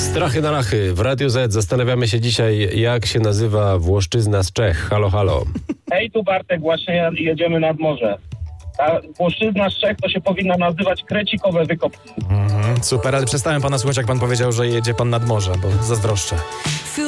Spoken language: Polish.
Strachy na lachy. W Radiu Z zastanawiamy się dzisiaj, jak się nazywa Włoszczyzna z Czech. Halo, halo. Hej, tu Bartek, właśnie jedziemy nad morze. Ta Włoszczyzna z Czech to się powinna nazywać Krecikowe Wykopki. Super, ale przestałem pana słuchać, jak pan powiedział, że jedzie pan nad morze, bo zazdroszczę.